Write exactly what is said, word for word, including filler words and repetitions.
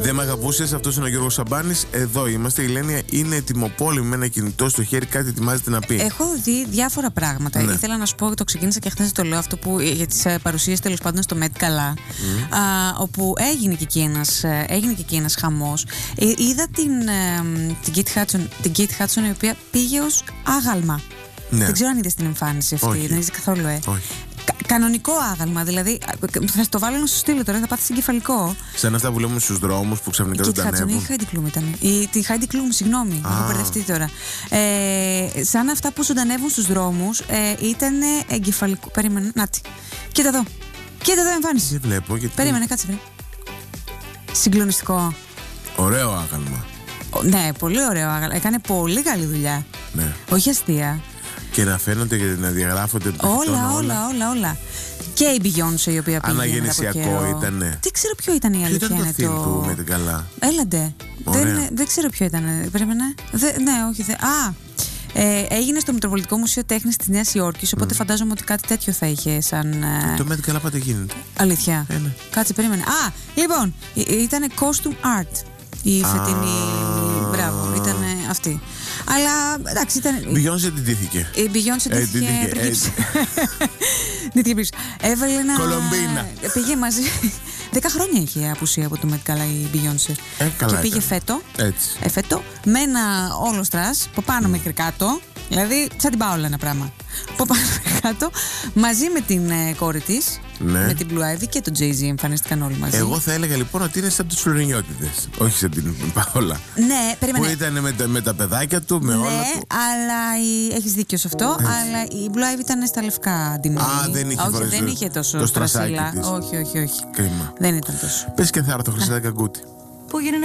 Δεν μ' αγαπούσες, αυτός είναι ο Γιώργος Σαμπάνης. Εδώ είμαστε. Η Λένια είναι ετοιμοπόλεμη με ένα κινητό στο χέρι, κάτι ετοιμάζεται να πει. Έχω δει διάφορα πράγματα. Ναι. Ήθελα να σου πω, το ξεκίνησα και χθες το λέω αυτό που για τις παρουσίες τέλος πάντων στο Met Gala, Mm. α, όπου έγινε και εκεί ένας, έγινε και εκεί ένας χαμός. Ε, είδα την, ε, την Kate Hudson, την Kate Hudson, η οποία πήγε ως άγαλμα. Ναι. Δεν ξέρω αν είδες την εμφάνιση αυτή. Όχι. Δεν είδες καθόλου, ε. Όχι. Κα- κανονικό άγαλμα, δηλαδή. Θα το βάλω να σου στείλω τώρα, θα πάθεις εγκεφαλικό. Σαν αυτά που λέμε στους δρόμους που ξαφνικά Kate Hudson ζωντανεύουν. ή Heidi Klum ήταν. Η, τη Heidi Klum, συγγνώμη, Α. έχω μπερδευτεί τώρα. Ε, σαν αυτά που ζωντανεύουν στους δρόμους, ε, ήταν εγκεφαλικό. Περίμενε, νάτι. Κοίτα εδώ. Κοίτα εδώ εμφάνιση. Δεν βλέπω γιατί. Περίμενε, κάτσε βρε. Συγκλονιστικό. Ωραίο άγαλμα. Ο, ναι, πολύ ωραίο άγαλμα. Έκανε πολύ καλή δουλειά. Ναι. Όχι αστεία. Και να φαίνονται και να διαγράφονται το Όλα, όλα, όλα, όλα. Και η Beyoncé, η οποία πήγε. Αναγεννησιακό ήτανε. Δεν ξέρω ποιο ήταν η Ποιο αλήθεια. ήταν το είναι theme του με την καλά. Έλαντε. Ωραία. Δεν, δεν ξέρω ποιο ήταν. Περίμενε. Δε, ναι, όχι. Δε. Α! Ε, έγινε στο Μητροπολιτικό Μουσείο Τέχνης της Νέας Υόρκης, οπότε Mm. φαντάζομαι ότι κάτι τέτοιο θα είχε σαν. Ε, Το με την καλά πάντα γίνεται. αλήθεια. Ε, ναι. Κάτσε, περίμενε. Α! Λοιπόν, ήταν costume art. Η φετινή. Α. Μπράβο, ήταν αυτή. Αλλά εντάξει, ήταν. Beyoncé την τύχηκε. Η Beyoncé Ε, την την είχε είχε, προκύψει. Την είχε προκύψει. Έβαλε ένα. Κολομπίνα. Πήγε μαζί. Δέκα χρόνια είχε απουσία από το Met Gala η Beyoncé. Ε, καλά Και πήγε έκανε. φέτο. Έτσι. Ε, φέτο με ένα όλο στρας από πάνω μέχρι κάτω. Δηλαδή, σαν την Πάολα ένα πράγμα. Από πάνω μέχρι κάτω, μαζί με την ε, κόρη της, Ναι. με την Blue Ivy και τον Jay-Z εμφανίστηκαν όλοι μαζί. Εγώ θα έλεγα λοιπόν ότι είναι σαν τους Φλωρινιώτιδες. Όχι σαν την Παόλα. Ναι, περίμενε. Που ήταν με τα, με τα παιδάκια του, με Ναι, όλα του. αλλά η... έχεις δίκιο σε αυτό. Έτσι. Αλλά η Blue Ivy ήταν στα λευκά αντιμένη. Α, δεν είχε όχι, φορέσει δεν το- είχε τόσο το στρασάκι στρασίλα. της. Όχι, όχι, όχι. Κρίμα. Δεν ήταν τόσο. Πες και θα έρθω Χρυσάδα Καγκούτη. Πού γίνεται